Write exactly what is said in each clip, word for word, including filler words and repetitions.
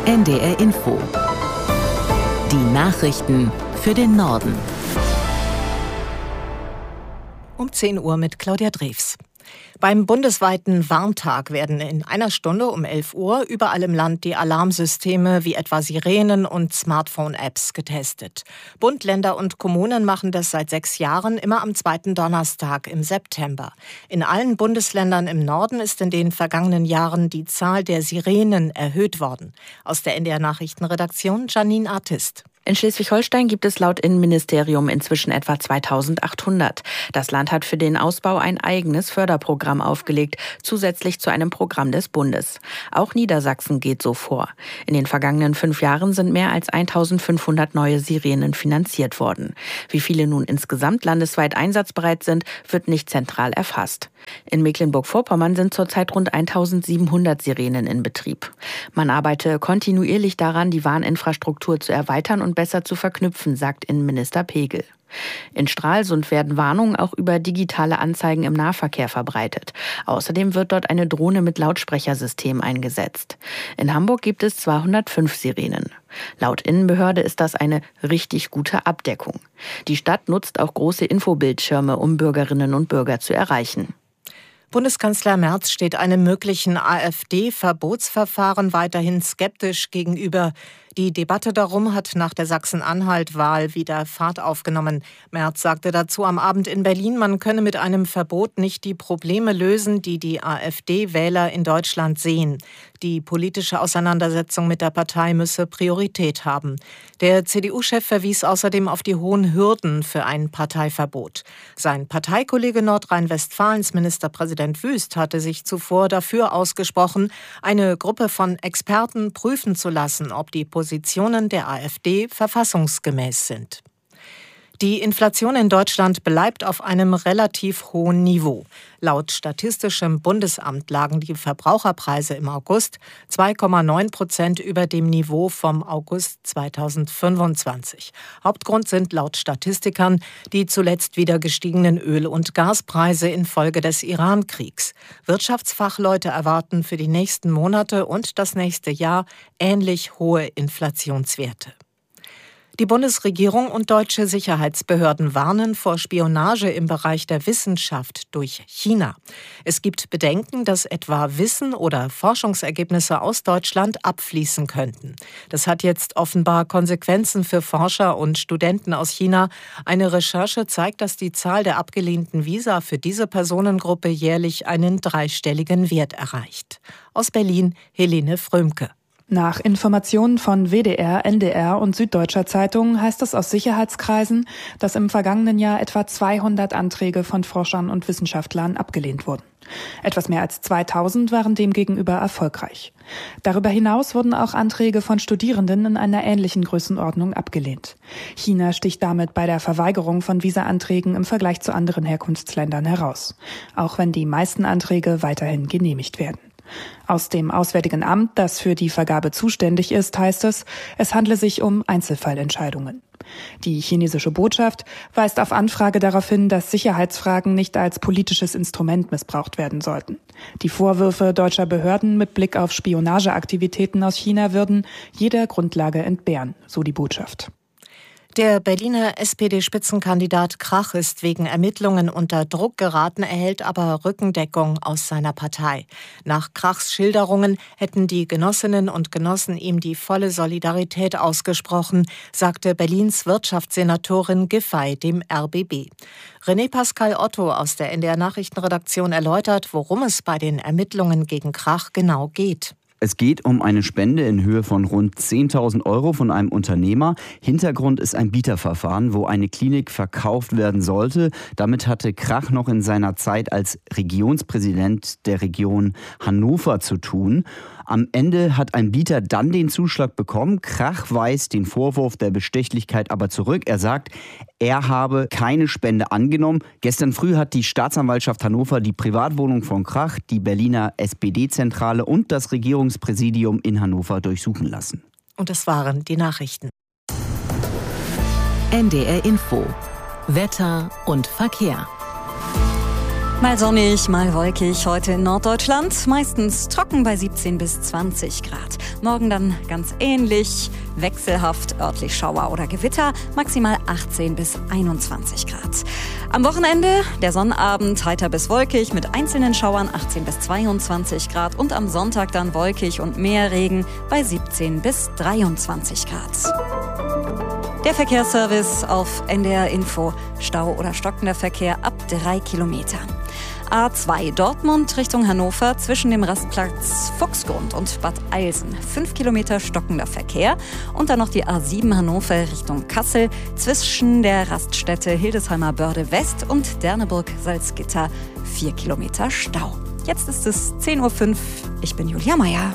N D R Info. Die Nachrichten für den Norden. Um zehn Uhr mit Claudia Drews. Beim bundesweiten Warntag werden in einer Stunde um elf Uhr überall im Land die Alarmsysteme wie etwa Sirenen und Smartphone-Apps getestet. Bund, Länder und Kommunen machen das seit sechs Jahren immer am zweiten Donnerstag im September. In allen Bundesländern im Norden ist in den vergangenen Jahren die Zahl der Sirenen erhöht worden. Aus der N D R-Nachrichtenredaktion Janine Artist. In Schleswig-Holstein gibt es laut Innenministerium inzwischen etwa zweitausendachthundert. Das Land hat für den Ausbau ein eigenes Förderprogramm aufgelegt, zusätzlich zu einem Programm des Bundes. Auch Niedersachsen geht so vor. In den vergangenen fünf Jahren sind mehr als eintausendfünfhundert neue Sirenen finanziert worden. Wie viele nun insgesamt landesweit einsatzbereit sind, wird nicht zentral erfasst. In Mecklenburg-Vorpommern sind zurzeit rund eintausendsiebenhundert Sirenen in Betrieb. Man arbeite kontinuierlich daran, die Warninfrastruktur zu erweitern und besser zu verknüpfen, sagt Innenminister Pegel. In Stralsund werden Warnungen auch über digitale Anzeigen im Nahverkehr verbreitet. Außerdem wird dort eine Drohne mit Lautsprechersystem eingesetzt. In Hamburg gibt es zweihundertfünf Sirenen. Laut Innenbehörde ist das eine richtig gute Abdeckung. Die Stadt nutzt auch große Infobildschirme, um Bürgerinnen und Bürger zu erreichen. Bundeskanzler Merz steht einem möglichen AfD-Verbotsverfahren weiterhin skeptisch gegenüber. Die Debatte darum hat nach der Sachsen-Anhalt-Wahl wieder Fahrt aufgenommen. Merz sagte dazu am Abend in Berlin, man könne mit einem Verbot nicht die Probleme lösen, die die AfD-Wähler in Deutschland sehen. Die politische Auseinandersetzung mit der Partei müsse Priorität haben. Der C D U-Chef verwies außerdem auf die hohen Hürden für ein Parteiverbot. Sein Parteikollege Nordrhein-Westfalens Ministerpräsident Wüst hatte sich zuvor dafür ausgesprochen, eine Gruppe von Experten prüfen zu lassen, ob die Positionen der AfD verfassungsgemäß sind. Die Inflation in Deutschland bleibt auf einem relativ hohen Niveau. Laut Statistischem Bundesamt lagen die Verbraucherpreise im August zwei Komma neun Prozent über dem Niveau vom August zweitausendfünfundzwanzig. Hauptgrund sind laut Statistikern die zuletzt wieder gestiegenen Öl- und Gaspreise infolge des Iran-Kriegs. Wirtschaftsfachleute erwarten für die nächsten Monate und das nächste Jahr ähnlich hohe Inflationswerte. Die Bundesregierung und deutsche Sicherheitsbehörden warnen vor Spionage im Bereich der Wissenschaft durch China. Es gibt Bedenken, dass etwa Wissen oder Forschungsergebnisse aus Deutschland abfließen könnten. Das hat jetzt offenbar Konsequenzen für Forscher und Studenten aus China. Eine Recherche zeigt, dass die Zahl der abgelehnten Visa für diese Personengruppe jährlich einen dreistelligen Wert erreicht. Aus Berlin, Helene Frömke. Nach Informationen von W D R, N D R und Süddeutscher Zeitung heißt es aus Sicherheitskreisen, dass im vergangenen Jahr etwa zweihundert Anträge von Forschern und Wissenschaftlern abgelehnt wurden. Etwas mehr als zweitausend waren demgegenüber erfolgreich. Darüber hinaus wurden auch Anträge von Studierenden in einer ähnlichen Größenordnung abgelehnt. China sticht damit bei der Verweigerung von Visa-Anträgen im Vergleich zu anderen Herkunftsländern heraus, auch wenn die meisten Anträge weiterhin genehmigt werden. Aus dem Auswärtigen Amt, das für die Vergabe zuständig ist, heißt es, es handle sich um Einzelfallentscheidungen. Die chinesische Botschaft weist auf Anfrage darauf hin, dass Sicherheitsfragen nicht als politisches Instrument missbraucht werden sollten. Die Vorwürfe deutscher Behörden mit Blick auf Spionageaktivitäten aus China würden jeder Grundlage entbehren, so die Botschaft. Der Berliner S P D-Spitzenkandidat Krach ist wegen Ermittlungen unter Druck geraten, erhält aber Rückendeckung aus seiner Partei. Nach Krachs Schilderungen hätten die Genossinnen und Genossen ihm die volle Solidarität ausgesprochen, sagte Berlins Wirtschaftssenatorin Giffey dem R B B. René Pascal Otto aus der N D R-Nachrichtenredaktion erläutert, worum es bei den Ermittlungen gegen Krach genau geht. Es geht um eine Spende in Höhe von rund zehntausend Euro von einem Unternehmer. Hintergrund ist ein Bieterverfahren, wo eine Klinik verkauft werden sollte. Damit hatte Krach noch in seiner Zeit als Regionspräsident der Region Hannover zu tun. Am Ende hat ein Bieter dann den Zuschlag bekommen. Krach weist den Vorwurf der Bestechlichkeit aber zurück. Er sagt, er habe keine Spende angenommen. Gestern früh hat die Staatsanwaltschaft Hannover die Privatwohnung von Krach, die Berliner S P D-Zentrale und das Regierungspräsidium in Hannover durchsuchen lassen. Und das waren die Nachrichten. N D R Info. Wetter und Verkehr. Mal sonnig, mal wolkig, heute in Norddeutschland, meistens trocken bei siebzehn bis zwanzig Grad. Morgen dann ganz ähnlich, wechselhaft, örtlich Schauer oder Gewitter, maximal achtzehn bis einundzwanzig Grad. Am Wochenende der Sonnabend heiter bis wolkig mit einzelnen Schauern achtzehn bis zweiundzwanzig Grad und am Sonntag dann wolkig und mehr Regen bei siebzehn bis dreiundzwanzig Grad. Der Verkehrsservice auf N D R Info. Stau oder stockender Verkehr ab drei Kilometer. A zwei Dortmund Richtung Hannover zwischen dem Rastplatz Fuchsgrund und Bad Eilsen. Fünf Kilometer stockender Verkehr. Und dann noch die A sieben Hannover Richtung Kassel zwischen der Raststätte Hildesheimer Börde West und Derneburg-Salzgitter. Vier Kilometer Stau. Jetzt ist es zehn Uhr fünf. Ich bin Julia Meyer.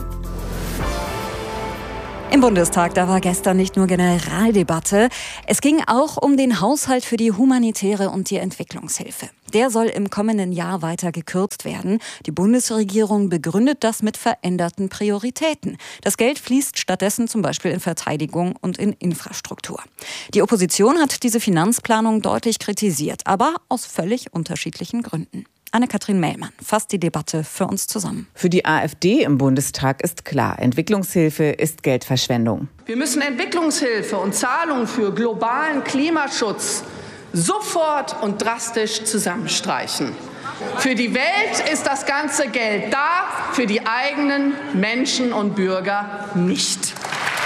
Im Bundestag, da war gestern nicht nur Generaldebatte, es ging auch um den Haushalt für die humanitäre und die Entwicklungshilfe. Der soll im kommenden Jahr weiter gekürzt werden. Die Bundesregierung begründet das mit veränderten Prioritäten. Das Geld fließt stattdessen zum Beispiel in Verteidigung und in Infrastruktur. Die Opposition hat diese Finanzplanung deutlich kritisiert, aber aus völlig unterschiedlichen Gründen. Anne-Kathrin Mellmann fasst die Debatte für uns zusammen. Für die AfD im Bundestag ist klar, Entwicklungshilfe ist Geldverschwendung. Wir müssen Entwicklungshilfe und Zahlungen für globalen Klimaschutz sofort und drastisch zusammenstreichen. Für die Welt ist das ganze Geld da, für die eigenen Menschen und Bürger nicht.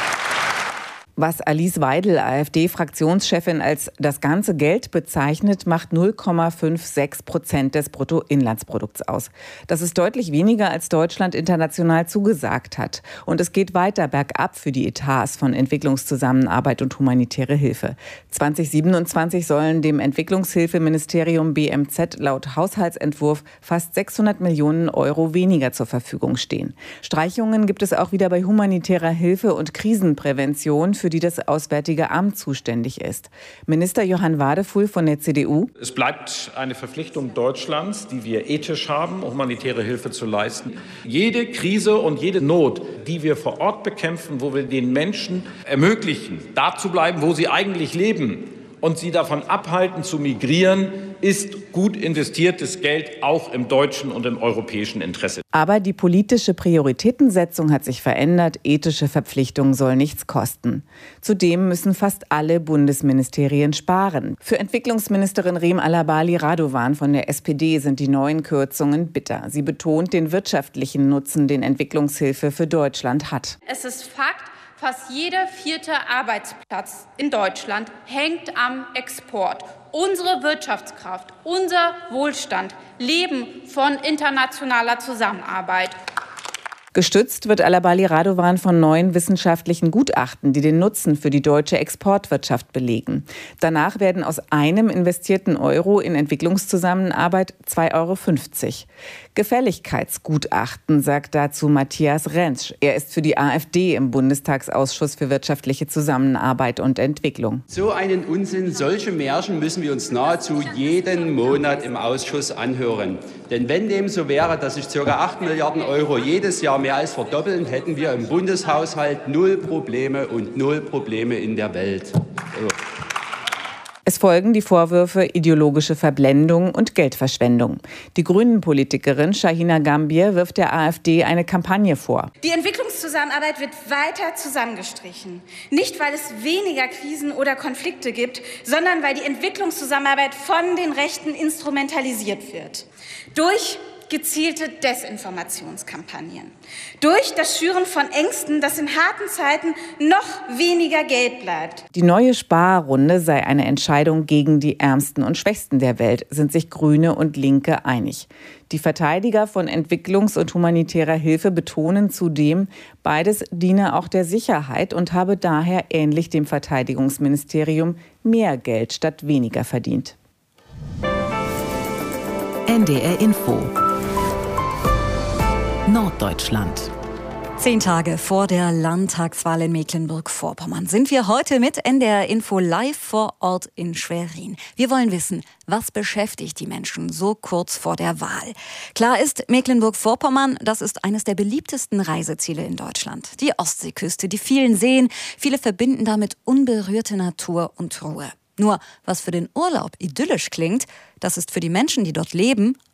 Was Alice Weidel, AfD-Fraktionschefin, als das ganze Geld bezeichnet, macht null Komma sechsundfünfzig Prozent des Bruttoinlandsprodukts aus. Das ist deutlich weniger, als Deutschland international zugesagt hat. Und es geht weiter bergab für die Etats von Entwicklungszusammenarbeit und humanitäre Hilfe. zwanzig siebenundzwanzig sollen dem Entwicklungshilfeministerium B M Z laut Haushaltsentwurf fast sechshundert Millionen Euro weniger zur Verfügung stehen. Streichungen gibt es auch wieder bei humanitärer Hilfe und Krisenprävention, für die das Auswärtige Amt zuständig ist. Minister Johann Wadefuhl von der C D U. Es bleibt eine Verpflichtung Deutschlands, die wir ethisch haben, humanitäre Hilfe zu leisten. Jede Krise und jede Not, die wir vor Ort bekämpfen, wo wir den Menschen ermöglichen, da zu bleiben, wo sie eigentlich leben, und sie davon abhalten zu migrieren, ist gut investiertes Geld auch im deutschen und im europäischen Interesse. Aber die politische Prioritätensetzung hat sich verändert. Ethische Verpflichtungen sollen nichts kosten. Zudem müssen fast alle Bundesministerien sparen. Für Entwicklungsministerin Reem Alabali Radovan von der S P D sind die neuen Kürzungen bitter. Sie betont den wirtschaftlichen Nutzen, den Entwicklungshilfe für Deutschland hat. Es ist Fakt, fast jeder vierte Arbeitsplatz in Deutschland hängt am Export. Unsere Wirtschaftskraft, unser Wohlstand leben von internationaler Zusammenarbeit. Gestützt wird Alabali Radovan von neuen wissenschaftlichen Gutachten, die den Nutzen für die deutsche Exportwirtschaft belegen. Danach werden aus einem investierten Euro in Entwicklungszusammenarbeit zwei Euro fünfzig. Gefälligkeitsgutachten, sagt dazu Matthias Rentsch. Er ist für die AfD im Bundestagsausschuss für wirtschaftliche Zusammenarbeit und Entwicklung. So einen Unsinn, solche Märchen müssen wir uns nahezu jeden Monat im Ausschuss anhören. Denn wenn dem so wäre, dass sich ca. acht Milliarden Euro jedes Jahr mehr als verdoppeln, hätten wir im Bundeshaushalt null Probleme und null Probleme in der Welt. So. Es folgen die Vorwürfe ideologische Verblendung und Geldverschwendung. Die Grünen-Politikerin Shahina Gambier wirft der AfD eine Kampagne vor. Die Entwicklungszusammenarbeit wird weiter zusammengestrichen. Nicht, weil es weniger Krisen oder Konflikte gibt, sondern weil die Entwicklungszusammenarbeit von den Rechten instrumentalisiert wird. Durch gezielte Desinformationskampagnen. Durch das Schüren von Ängsten, dass in harten Zeiten noch weniger Geld bleibt. Die neue Sparrunde sei eine Entscheidung gegen die Ärmsten und Schwächsten der Welt, sind sich Grüne und Linke einig. Die Verteidiger von Entwicklungs- und humanitärer Hilfe betonen zudem, beides diene auch der Sicherheit und habe daher ähnlich dem Verteidigungsministerium mehr Geld statt weniger verdient. N D R Info Norddeutschland. Zehn Tage vor der Landtagswahl in Mecklenburg-Vorpommern sind wir heute mit N D R Info live vor Ort in Schwerin. Wir wollen wissen, was beschäftigt die Menschen so kurz vor der Wahl? Klar ist, Mecklenburg-Vorpommern, das ist eines der beliebtesten Reiseziele in Deutschland. Die Ostseeküste, die vielen Seen, viele verbinden damit unberührte Natur und Ruhe. Nur, was für den Urlaub idyllisch klingt, das ist für die Menschen, die dort leben,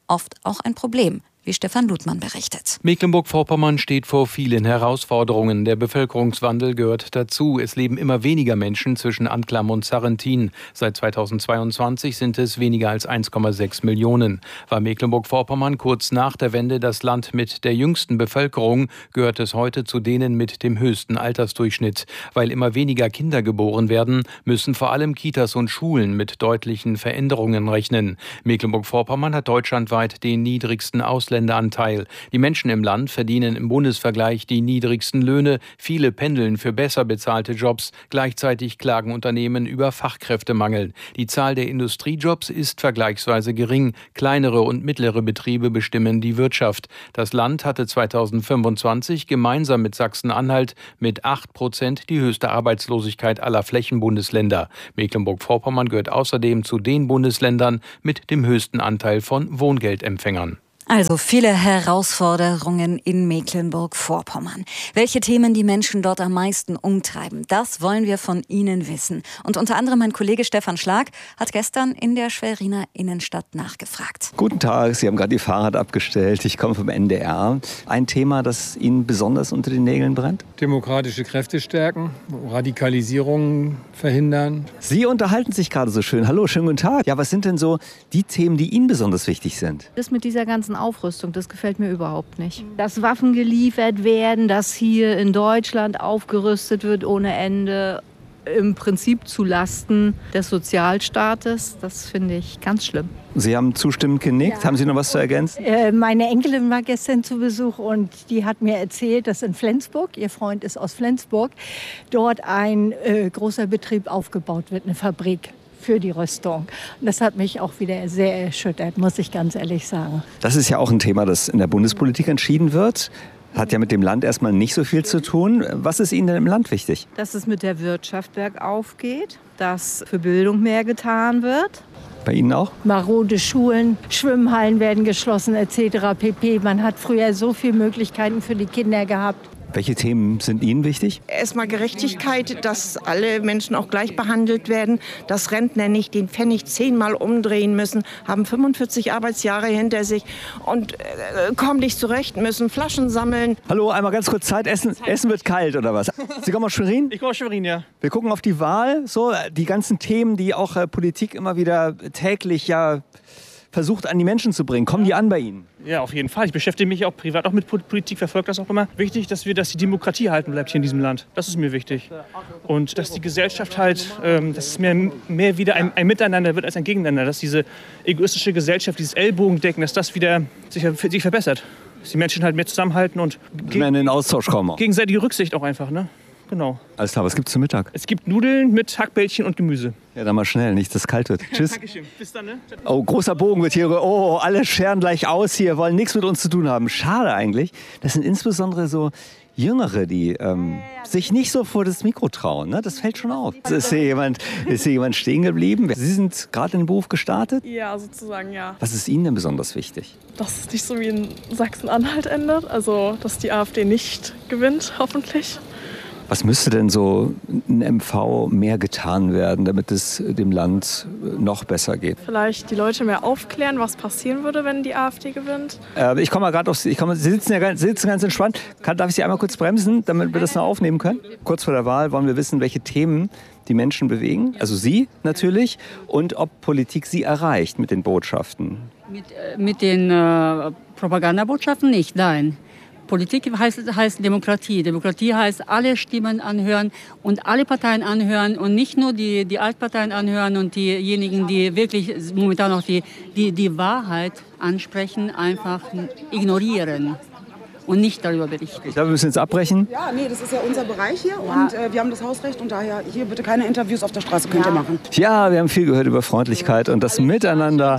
oft auch ein Problem, wie Stefan Ludmann berichtet. Mecklenburg-Vorpommern steht vor vielen Herausforderungen. Der Bevölkerungswandel gehört dazu. Es leben immer weniger Menschen zwischen Anklam und Sarrentin. Seit zweitausendzweiundzwanzig sind es weniger als eins Komma sechs Millionen. War Mecklenburg-Vorpommern kurz nach der Wende das Land mit der jüngsten Bevölkerung, gehört es heute zu denen mit dem höchsten Altersdurchschnitt. Weil immer weniger Kinder geboren werden, müssen vor allem Kitas und Schulen mit deutlichen Veränderungen rechnen. Mecklenburg-Vorpommern hat deutschlandweit den niedrigsten Ausländeranteil. Die Menschen im Land verdienen im Bundesvergleich die niedrigsten Löhne. Viele pendeln für besser bezahlte Jobs. Gleichzeitig klagen Unternehmen über Fachkräftemangel. Die Zahl der Industriejobs ist vergleichsweise gering. Kleinere und mittlere Betriebe bestimmen die Wirtschaft. Das Land hatte zweitausendfünfundzwanzig gemeinsam mit Sachsen-Anhalt mit acht Prozent die höchste Arbeitslosigkeit aller Flächenbundesländer. Mecklenburg-Vorpommern gehört außerdem zu den Bundesländern mit dem höchsten Anteil von Wohngeldempfängern. Also viele Herausforderungen in Mecklenburg-Vorpommern. Welche Themen die Menschen dort am meisten umtreiben, das wollen wir von Ihnen wissen. Und unter anderem mein Kollege Stefan Schlag hat gestern in der Schweriner Innenstadt nachgefragt. Guten Tag, Sie haben gerade Ihr Fahrrad abgestellt. Ich komme vom N D R. Ein Thema, das Ihnen besonders unter den Nägeln brennt? Demokratische Kräfte stärken, Radikalisierung verhindern. Sie unterhalten sich gerade so schön. Hallo, schönen guten Tag. Ja, was sind denn so die Themen, die Ihnen besonders wichtig sind? Das mit dieser ganzen Aufrüstung, das gefällt mir überhaupt nicht. Dass Waffen geliefert werden, dass hier in Deutschland aufgerüstet wird ohne Ende, im Prinzip zu Lasten des Sozialstaates, das finde ich ganz schlimm. Sie haben zustimmend genickt. Ja. Haben Sie noch was zu ergänzen? Äh, meine Enkelin war gestern zu Besuch und die hat mir erzählt, dass in Flensburg, ihr Freund ist aus Flensburg, dort ein äh, großer Betrieb aufgebaut wird, eine Fabrik für die Rüstung. Und das hat mich auch wieder sehr erschüttert, muss ich ganz ehrlich sagen. Das ist ja auch ein Thema, das in der Bundespolitik entschieden wird. Hat ja mit dem Land erstmal nicht so viel zu tun. Was ist Ihnen denn im Land wichtig? Dass es mit der Wirtschaft bergauf geht, dass für Bildung mehr getan wird. Bei Ihnen auch? Marode Schulen, Schwimmhallen werden geschlossen et cetera pp. Man hat früher so viele Möglichkeiten für die Kinder gehabt. Welche Themen sind Ihnen wichtig? Erstmal Gerechtigkeit, dass alle Menschen auch gleich behandelt werden, dass Rentner nicht den Pfennig zehnmal umdrehen müssen, haben fünfundvierzig Arbeitsjahre hinter sich und äh, kommen nicht zurecht, müssen Flaschen sammeln. Hallo, einmal ganz kurz Zeit. Essen, Essen wird kalt oder was? Sie kommen aus Schwerin? Ich komme aus Schwerin, ja. Wir gucken auf die Wahl, so die ganzen Themen, die auch äh, Politik immer wieder täglich ja versucht an die Menschen zu bringen. Kommen die an bei Ihnen? Ja, auf jeden Fall. Ich beschäftige mich auch privat auch mit Politik, verfolge das auch immer. Wichtig, dass wir, dass die Demokratie erhalten bleibt hier in diesem Land. Das ist mir wichtig. Und dass die Gesellschaft halt, ähm, dass es mehr, mehr wieder ein, ein Miteinander wird als ein Gegeneinander. Dass diese egoistische Gesellschaft, dieses Ellbogendecken, dass das wieder sich, sich verbessert. Dass die Menschen halt mehr zusammenhalten und ge- in den Austausch kommen. Gegenseitige Rücksicht auch einfach, ne? Genau. Alles klar, was gibt's zum Mittag? Es gibt Nudeln mit Hackbällchen und Gemüse. Ja, dann mal schnell, nicht, dass es kalt wird. Tschüss. Dankeschön. Bis dann, ne? Oh, großer Bogen wird hier. Oh, alle scheren gleich aus hier, wollen nichts mit uns zu tun haben. Schade eigentlich. Das sind insbesondere so Jüngere, die ähm, sich nicht so vor das Mikro trauen. Ne? Das fällt schon auf. Ist hier jemand, ist hier jemand stehen geblieben? Sie sind gerade in den Beruf gestartet? Ja, sozusagen, ja. Was ist Ihnen denn besonders wichtig? Dass es nicht so wie in Sachsen-Anhalt endet. Also, dass die AfD nicht gewinnt, hoffentlich. Was müsste denn so ein M V mehr getan werden, damit es dem Land noch besser geht? Vielleicht die Leute mehr aufklären, was passieren würde, wenn die AfD gewinnt. Äh, ich komme mal gerade auf Sie. Ich komme, Sie sitzen ja ganz, sitzen ganz entspannt. Kann, darf ich Sie einmal kurz bremsen, damit wir das noch aufnehmen können? Kurz vor der Wahl wollen wir wissen, welche Themen die Menschen bewegen. Also Sie natürlich. Und ob Politik Sie erreicht mit den Botschaften. Mit, äh, mit den äh, Propagandabotschaften nicht, nein. Politik heißt, heißt Demokratie. Demokratie heißt, alle Stimmen anhören und alle Parteien anhören und nicht nur die, die Altparteien anhören und diejenigen, die wirklich momentan noch die, die, die Wahrheit ansprechen, einfach ignorieren und nicht darüber berichten. Ich glaube, wir müssen jetzt abbrechen. Ja, nee, das ist ja unser Bereich hier ja. und äh, wir haben das Hausrecht und daher hier bitte keine Interviews auf der Straße könnt ja. ihr machen. Ja, wir haben viel gehört über Freundlichkeit und das Miteinander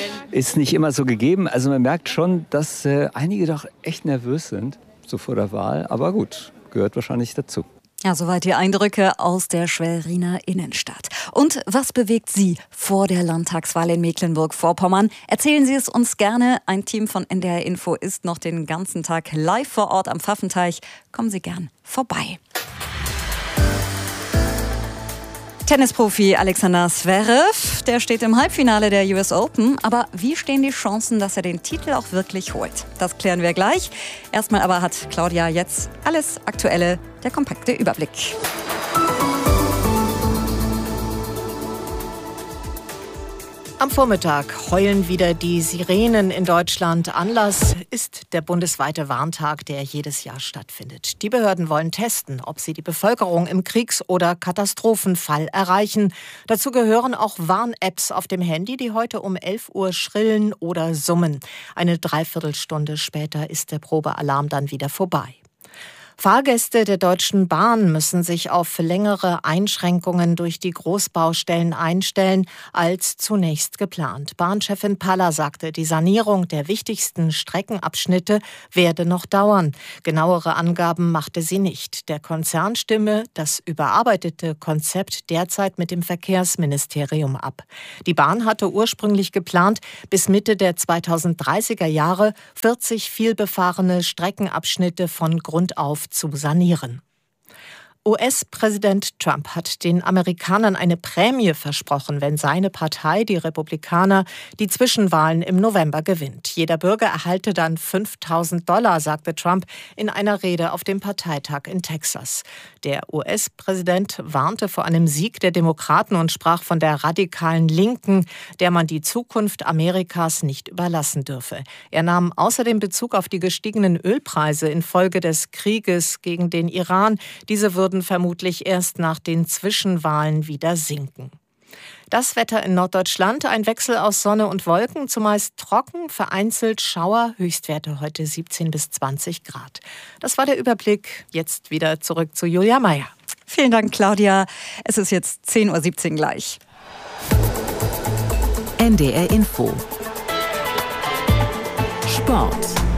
ist nicht immer so gegeben. Also man merkt schon, dass äh, einige doch echt nervös sind, so vor der Wahl. Aber gut, gehört wahrscheinlich dazu. Ja, soweit die Eindrücke aus der Schweriner Innenstadt. Und was bewegt Sie vor der Landtagswahl in Mecklenburg-Vorpommern? Erzählen Sie es uns gerne. Ein Team von N D R Info ist noch den ganzen Tag live vor Ort am Pfaffenteich. Kommen Sie gern vorbei. Tennisprofi Alexander Zverev, der steht im Halbfinale der U S Open. Aber wie stehen die Chancen, dass er den Titel auch wirklich holt? Das klären wir gleich. Erstmal aber hat Claudia jetzt alles Aktuelle, der kompakte Überblick. Am Vormittag heulen wieder die Sirenen in Deutschland. Anlass ist der bundesweite Warntag, der jedes Jahr stattfindet. Die Behörden wollen testen, ob sie die Bevölkerung im Kriegs- oder Katastrophenfall erreichen. Dazu gehören auch Warn-Apps auf dem Handy, die heute um elf Uhr schrillen oder summen. Eine Dreiviertelstunde später ist der Probealarm dann wieder vorbei. Fahrgäste der Deutschen Bahn müssen sich auf längere Einschränkungen durch die Großbaustellen einstellen als zunächst geplant. Bahnchefin Paller sagte, die Sanierung der wichtigsten Streckenabschnitte werde noch dauern. Genauere Angaben machte sie nicht. Der Konzern stimme das überarbeitete Konzept derzeit mit dem Verkehrsministerium ab. Die Bahn hatte ursprünglich geplant, bis Mitte der zweitausenddreißiger Jahre vierzig vielbefahrene Streckenabschnitte von Grund auf zu sanieren. U S-Präsident Trump hat den Amerikanern eine Prämie versprochen, wenn seine Partei, die Republikaner, die Zwischenwahlen im November gewinnt. Jeder Bürger erhalte dann fünftausend Dollar, sagte Trump in einer Rede auf dem Parteitag in Texas. Der U S-Präsident warnte vor einem Sieg der Demokraten und sprach von der radikalen Linken, der man die Zukunft Amerikas nicht überlassen dürfe. Er nahm außerdem Bezug auf die gestiegenen Ölpreise infolge des Krieges gegen den Iran. Diese würden vermutlich erst nach den Zwischenwahlen wieder sinken. Das Wetter in Norddeutschland, ein Wechsel aus Sonne und Wolken, zumeist trocken, vereinzelt Schauer, Höchstwerte heute siebzehn bis zwanzig Grad. Das war der Überblick. Jetzt wieder zurück zu Julia Meyer. Vielen Dank, Claudia. Es ist jetzt zehn Uhr siebzehn gleich. N D R Info. Sport.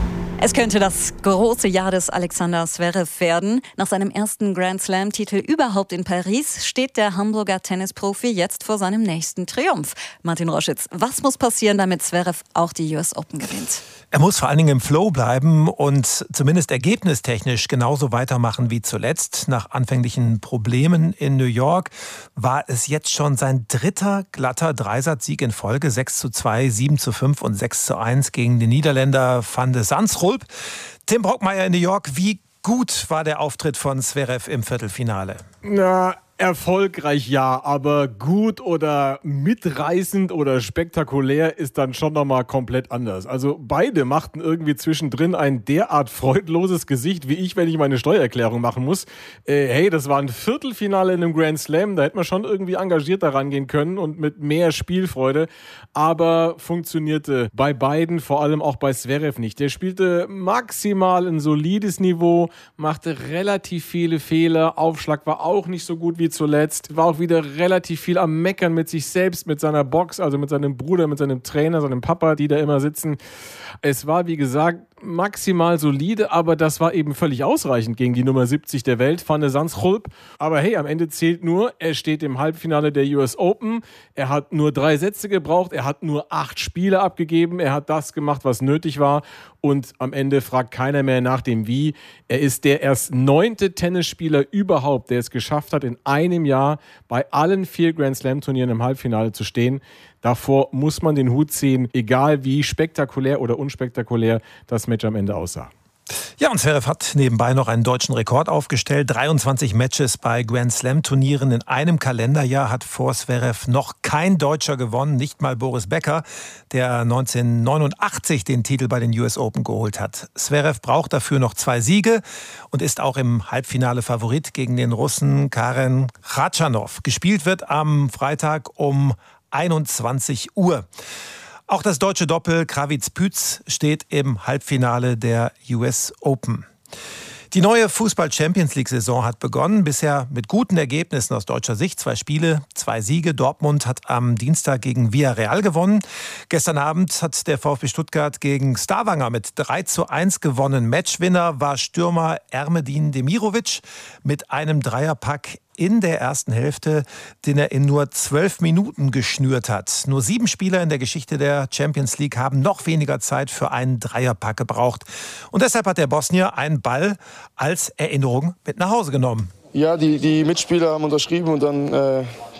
Es könnte das große Jahr des Alexander Zverev werden. Nach seinem ersten Grand-Slam-Titel überhaupt in Paris steht der Hamburger Tennisprofi jetzt vor seinem nächsten Triumph. Martin Roschitz, was muss passieren, damit Zverev auch die U S Open gewinnt? Er muss vor allen Dingen im Flow bleiben und zumindest ergebnistechnisch genauso weitermachen wie zuletzt. Nach anfänglichen Problemen in New York war es jetzt schon sein dritter glatter Dreisatzsieg in Folge. sechs zu zwei, sieben zu fünf und sechs zu eins gegen den Niederländer Van de Zandschulp. Tim Brockmeier in New York, wie gut war der Auftritt von Zverev im Viertelfinale? Na, erfolgreich ja, aber gut oder mitreißend oder spektakulär ist dann schon nochmal komplett anders. Also beide machten irgendwie zwischendrin ein derart freudloses Gesicht, wie ich, wenn ich meine Steuererklärung machen muss. Äh, hey, das war ein Viertelfinale in einem Grand Slam, da hätte man schon irgendwie engagierter rangehen können und mit mehr Spielfreude, aber funktionierte bei beiden, vor allem auch bei Zverev nicht. Der spielte maximal ein solides Niveau, machte relativ viele Fehler, Aufschlag war auch nicht so gut wie zuletzt, war auch wieder relativ viel am Meckern mit sich selbst, mit seiner Box, also mit seinem Bruder, mit seinem Trainer, seinem Papa, die da immer sitzen. Es war, wie gesagt, maximal solide, aber das war eben völlig ausreichend gegen die Nummer siebzig der Welt, Van de Zandschulp. Aber hey, am Ende zählt nur, er steht im Halbfinale der U S Open, er hat nur drei Sätze gebraucht, er hat nur acht Spiele abgegeben, er hat das gemacht, was nötig war und am Ende fragt keiner mehr nach dem Wie. Er ist der erst neunte Tennisspieler überhaupt, der es geschafft hat, in einem Jahr bei allen vier Grand Slam Turnieren im Halbfinale zu stehen. Davor muss man den Hut ziehen, egal wie spektakulär oder unspektakulär das Match am Ende aussah. Ja, und Zverev hat nebenbei noch einen deutschen Rekord aufgestellt. dreiundzwanzig Matches bei Grand Slam Turnieren in einem Kalenderjahr hat vor Zverev noch kein Deutscher gewonnen, nicht mal Boris Becker, der neunzehnhundertneunundachtzig den Titel bei den U S Open geholt hat. Zverev braucht dafür noch zwei Siege und ist auch im Halbfinale Favorit gegen den Russen Karen Khachanov. Gespielt wird am Freitag um einundzwanzig Uhr. Auch das deutsche Doppel Krawitz-Pütz steht im Halbfinale der U S Open. Die neue Fußball-Champions-League-Saison hat begonnen, bisher mit guten Ergebnissen aus deutscher Sicht. Zwei Spiele, zwei Siege. Dortmund hat am Dienstag gegen Villarreal gewonnen. Gestern Abend hat der VfB Stuttgart gegen Stavanger mit drei zu eins gewonnen. Matchwinner war Stürmer Ermedin Demirovic mit einem Dreierpack in der ersten Hälfte, den er in nur zwölf Minuten geschnürt hat. Nur sieben Spieler in der Geschichte der Champions League haben noch weniger Zeit für einen Dreierpack gebraucht. Und deshalb hat der Bosnier einen Ball als Erinnerung mit nach Hause genommen. Ja, die, die Mitspieler haben unterschrieben und dann äh,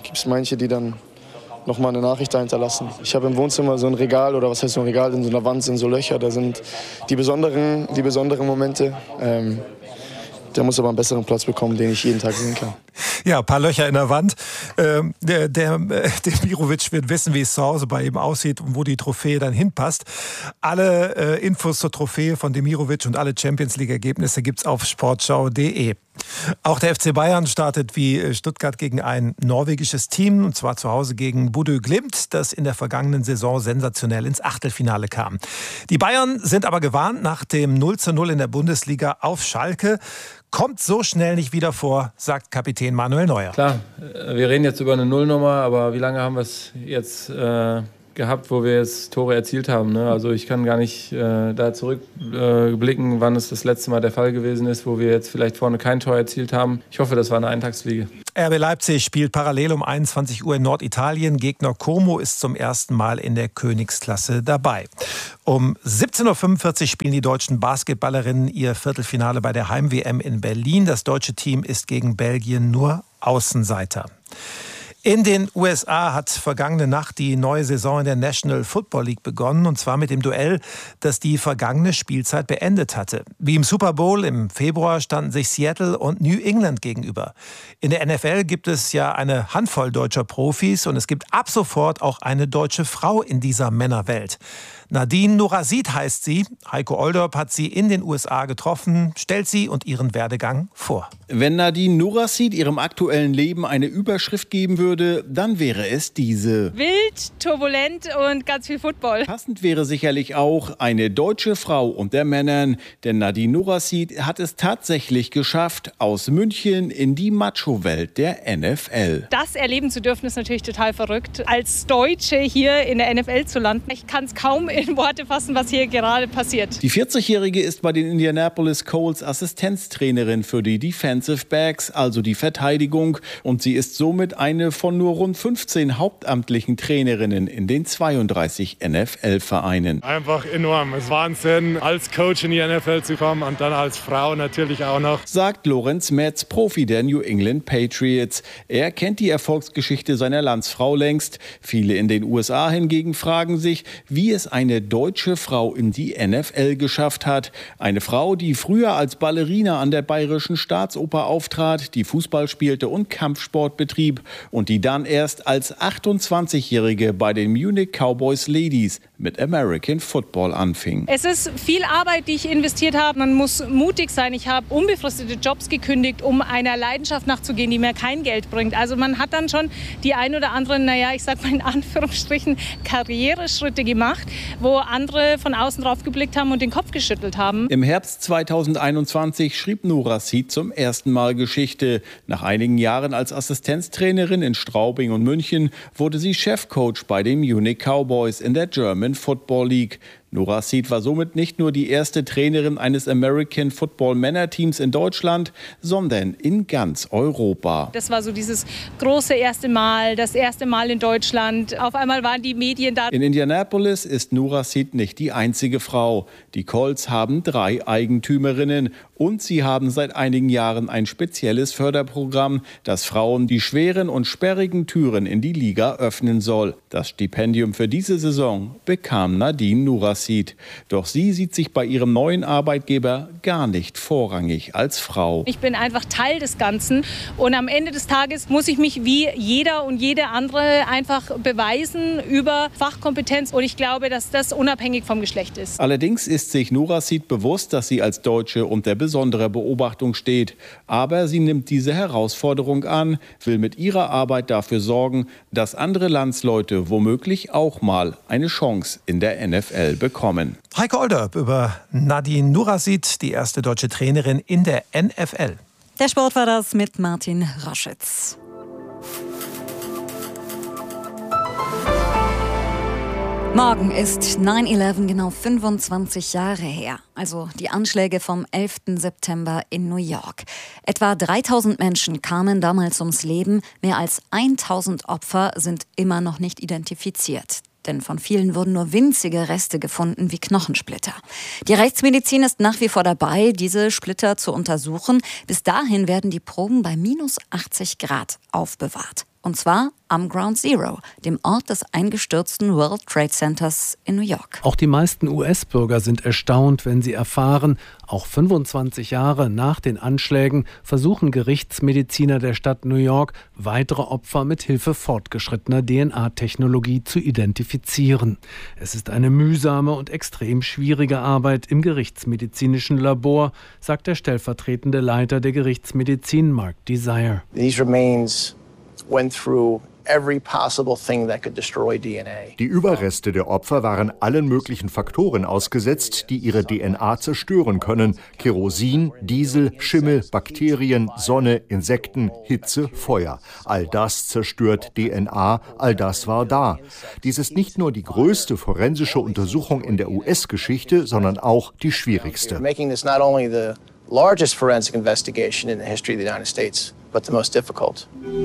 gibt es manche, die dann nochmal eine Nachricht da hinterlassen. Ich habe im Wohnzimmer so ein Regal, oder was heißt so ein Regal, in so einer Wand sind so Löcher, da sind die besonderen, die besonderen Momente. Ähm, der muss aber einen besseren Platz bekommen, den ich jeden Tag sehen kann. Ja, ein paar Löcher in der Wand. Ähm, der, der, der Demirovic wird wissen, wie es zu Hause bei ihm aussieht und wo die Trophäe dann hinpasst. Alle äh, Infos zur Trophäe von Demirovic und alle Champions-League-Ergebnisse gibt's auf sportschau punkt de. Auch der F C Bayern startet wie Stuttgart gegen ein norwegisches Team, und zwar zu Hause gegen Bodø Glimt, das in der vergangenen Saison sensationell ins Achtelfinale kam. Die Bayern sind aber gewarnt nach dem null zu null in der Bundesliga auf Schalke. Kommt so schnell nicht wieder vor, sagt Kapitän Manuel Neuer. Klar, wir reden jetzt über eine Nullnummer, aber wie lange haben wir es jetzt äh, gehabt, wo wir jetzt Tore erzielt haben? Ne? Also ich kann gar nicht äh, da zurückblicken, äh, wann es das letzte Mal der Fall gewesen ist, wo wir jetzt vielleicht vorne kein Tor erzielt haben. Ich hoffe, das war eine Eintagsfliege. R B Leipzig spielt parallel um einundzwanzig Uhr in Norditalien. Gegner Como ist zum ersten Mal in der Königsklasse dabei. Um siebzehn Uhr fünfundvierzig spielen die deutschen Basketballerinnen ihr Viertelfinale bei der Heim-W M in Berlin. Das deutsche Team ist gegen Belgien nur Außenseiter. In den U S A hat vergangene Nacht die neue Saison in der National Football League begonnen, und zwar mit dem Duell, das die vergangene Spielzeit beendet hatte. Wie im Super Bowl im Februar standen sich Seattle und New England gegenüber. In der N F L gibt es ja eine Handvoll deutscher Profis, und es gibt ab sofort auch eine deutsche Frau in dieser Männerwelt. Nadine Nourasid heißt sie. Heiko Olderb hat sie in den U S A getroffen, stellt sie und ihren Werdegang vor. Wenn Nadine Nourasid ihrem aktuellen Leben eine Überschrift geben würde, dann wäre es diese. Wild, turbulent und ganz viel Football. Passend wäre sicherlich auch eine deutsche Frau unter Männern. Denn Nadine Nourasid hat es tatsächlich geschafft, aus München in die Macho-Welt der N F L. Das erleben zu dürfen, ist natürlich total verrückt. Als Deutsche hier in der N F L zu landen, ich kann es kaum in Worte fassen, was hier gerade passiert. Die vierzigjährige ist bei den Indianapolis Colts Assistenztrainerin für die Defensive Backs, also die Verteidigung. Und sie ist somit eine von nur rund fünfzehn hauptamtlichen Trainerinnen in den zweiunddreißig N F L-Vereinen. Einfach enorm. Es ist Wahnsinn, als Coach in die N F L zu kommen und dann als Frau natürlich auch noch. Sagt Lorenz Metz, Profi der New England Patriots. Er kennt die Erfolgsgeschichte seiner Landsfrau längst. Viele in den U S A hingegen fragen sich, wie es eine deutsche Frau in die N F L geschafft hat. Eine Frau, die früher als Ballerina an der Bayerischen Staatsoper auftrat, die Fußball spielte und Kampfsport betrieb und die dann erst als achtundzwanzigjährige bei den Munich Cowboys Ladies mit American Football anfing. Es ist viel Arbeit, die ich investiert habe. Man muss mutig sein. Ich habe unbefristete Jobs gekündigt, um einer Leidenschaft nachzugehen, die mir kein Geld bringt. Also man hat dann schon die ein oder anderen, naja, ich sag mal in Anführungsstrichen, Karriereschritte gemacht, wo andere von außen drauf geblickt haben und den Kopf geschüttelt haben. Im Herbst zweitausendeinundzwanzig schrieb Nourasid zum ersten Mal Geschichte. Nach einigen Jahren als Assistenztrainerin in Straubing und München wurde sie Chefcoach bei den Munich Cowboys in der German Football League. Nourasid war somit nicht nur die erste Trainerin eines American Football Männerteams in Deutschland, sondern in ganz Europa. Das war so dieses große erste Mal, das erste Mal in Deutschland. Auf einmal waren die Medien da. In Indianapolis ist Nourasid nicht die einzige Frau. Die Colts haben drei Eigentümerinnen und sie haben seit einigen Jahren ein spezielles Förderprogramm, das Frauen die schweren und sperrigen Türen in die Liga öffnen soll. Das Stipendium für diese Saison bekam Nadine Nourasid. Doch sie sieht sich bei ihrem neuen Arbeitgeber gar nicht vorrangig als Frau. Ich bin einfach Teil des Ganzen und am Ende des Tages muss ich mich wie jeder und jede andere einfach beweisen über Fachkompetenz, und ich glaube, dass das unabhängig vom Geschlecht ist. Allerdings ist sich Nourasid bewusst, dass sie als Deutsche unter besonderer Beobachtung steht. Aber sie nimmt diese Herausforderung an, will mit ihrer Arbeit dafür sorgen, dass andere Landsleute womöglich auch mal eine Chance in der N F L bekommen. Bekommen. Heiko Olderb über Nadine Nourasid, die erste deutsche Trainerin in der N F L. Der Sport war das mit Martin Raschitz. Morgen ist neun elf genau fünfundzwanzig Jahre her, also die Anschläge vom elften September in New York. Etwa dreitausend Menschen kamen damals ums Leben, mehr als tausend Opfer sind immer noch nicht identifiziert. Denn von vielen wurden nur winzige Reste gefunden wie Knochensplitter. Die Rechtsmedizin ist nach wie vor dabei, diese Splitter zu untersuchen. Bis dahin werden die Proben bei minus achtzig Grad aufbewahrt. Und zwar am Ground Zero, dem Ort des eingestürzten World Trade Centers in New York. Auch die meisten U S-Bürger sind erstaunt, wenn sie erfahren, auch fünfundzwanzig Jahre nach den Anschlägen versuchen Gerichtsmediziner der Stadt New York, weitere Opfer mit Hilfe fortgeschrittener D N A-Technologie zu identifizieren. Es ist eine mühsame und extrem schwierige Arbeit im gerichtsmedizinischen Labor, sagt der stellvertretende Leiter der Gerichtsmedizin, Mark Desire. These remains went through every possible thing that could destroy D N A. Die Überreste der Opfer waren allen möglichen Faktoren ausgesetzt, die ihre D N A zerstören können. Kerosin, Diesel, Schimmel, Bakterien, Sonne, Insekten, Hitze, Feuer. All das zerstört D N A, all das war da. Dies ist nicht nur die größte forensische Untersuchung in der U S-Geschichte, sondern auch die schwierigste. Making this not only the largest forensic investigation in the history of the United States, but the most difficult.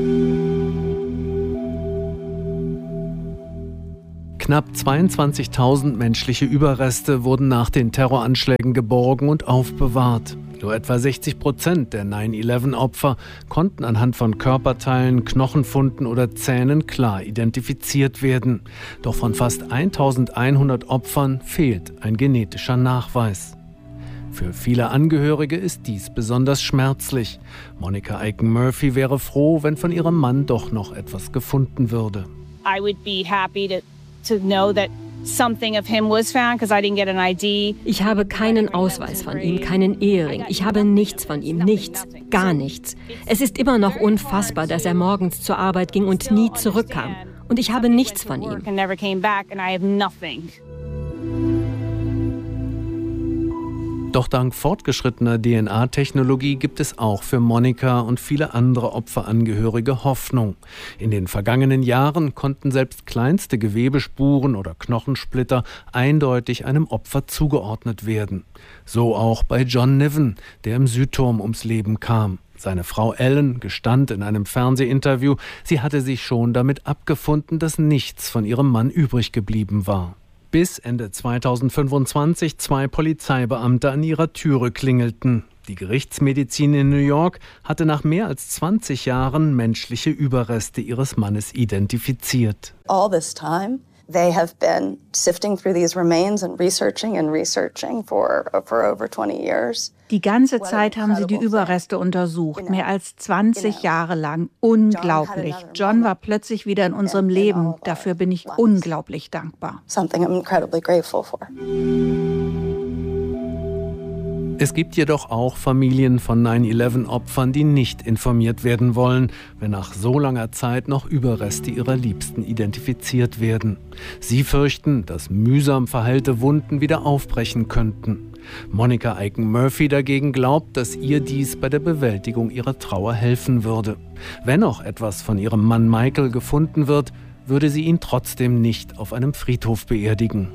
Knapp zweiundzwanzigtausend menschliche Überreste wurden nach den Terroranschlägen geborgen und aufbewahrt. Nur etwa sechzig Prozent der nine eleven Opfer konnten anhand von Körperteilen, Knochenfunden oder Zähnen klar identifiziert werden. Doch von fast eintausendeinhundert Opfern fehlt ein genetischer Nachweis. Für viele Angehörige ist dies besonders schmerzlich. Monica Aiken-Murphy wäre froh, wenn von ihrem Mann doch noch etwas gefunden würde. I would be happy to to know that something of him was found because I didn't get an I D. Ich habe keinen Ausweis von ihm, keinen Ehering. Ich habe nichts von ihm, nichts, gar nichts. Es ist immer noch unfassbar, dass er morgens zur Arbeit ging und nie zurückkam. Und ich habe nichts von ihm. Doch dank fortgeschrittener D N A-Technologie gibt es auch für Monica und viele andere Opferangehörige Hoffnung. In den vergangenen Jahren konnten selbst kleinste Gewebespuren oder Knochensplitter eindeutig einem Opfer zugeordnet werden. So auch bei John Niven, der im Südturm ums Leben kam. Seine Frau Ellen gestand in einem Fernsehinterview, sie hatte sich schon damit abgefunden, dass nichts von ihrem Mann übrig geblieben war. Bis Ende zweitausendfünfundzwanzig zwei Polizeibeamte an ihrer Türe klingelten. Die Gerichtsmedizin in New York hatte nach mehr als zwanzig Jahren menschliche Überreste ihres Mannes identifiziert. All this time they have been sifting through these remains and researching and researching for for over twenty years. Die ganze Zeit haben sie die Überreste untersucht, mehr als zwanzig Jahre lang. Unglaublich. John war plötzlich wieder in unserem Leben. Dafür bin ich unglaublich dankbar. Es gibt jedoch auch Familien von nine eleven Opfern, die nicht informiert werden wollen, wenn nach so langer Zeit noch Überreste ihrer Liebsten identifiziert werden. Sie fürchten, dass mühsam verheilte Wunden wieder aufbrechen könnten. Monica Aiken-Murphy dagegen glaubt, dass ihr dies bei der Bewältigung ihrer Trauer helfen würde. Wenn noch etwas von ihrem Mann Michael gefunden wird, würde sie ihn trotzdem nicht auf einem Friedhof beerdigen.